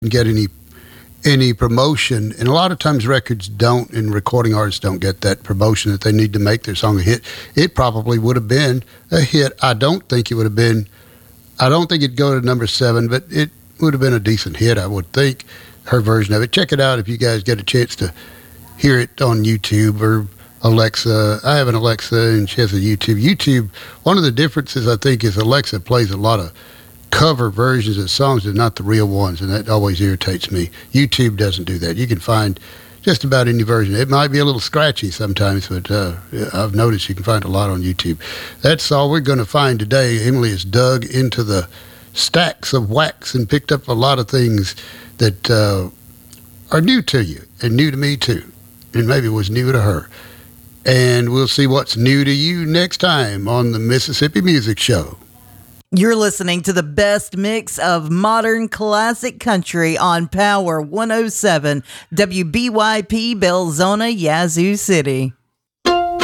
get any promotion, and a lot of times records don't, and recording artists don't get that promotion that they need to make their song a hit. It probably would have been a hit. I don't think it'd go to number 7, but it would have been a decent hit, I would think, her version of it. Check it out if you guys get a chance to hear it on YouTube or Alexa. I have an Alexa, and she has a YouTube. YouTube, one of the differences, I think, is Alexa plays a lot of cover versions of songs and not the real ones, and that always irritates me. YouTube doesn't do that. You can find just about any version. It might be a little scratchy sometimes, but I've noticed you can find a lot on YouTube. That's all we're going to find today. Emily has dug into the stacks of wax and picked up a lot of things that are new to you and new to me too, and maybe was new to her. And we'll see what's new to you next time on the Mississippi Music Show. You're listening to the best mix of modern classic country on Power 107 WBYP Belzona, Yazoo City.